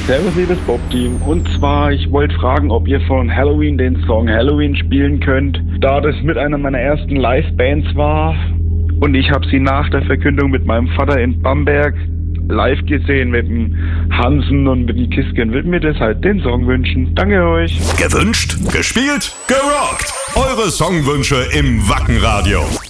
Servus, liebes Bob-Team. Und zwar, ich wollte fragen, ob ihr von Halloween den Song Halloween spielen könnt, da das mit einer meiner ersten Live-Bands war. Und ich habe sie nach der Verkündung mit meinem Vater in Bamberg live gesehen mit dem Hansen und mit dem Kisken. Würde mir deshalb den Song wünschen. Danke euch. Gewünscht, gespielt, gerockt. Eure Songwünsche im Wackenradio.